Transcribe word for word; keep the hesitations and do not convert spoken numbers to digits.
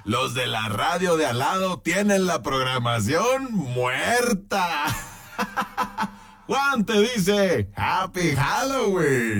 los de la radio de al lado tienen la programación muerta. Juan te dice, Happy Halloween.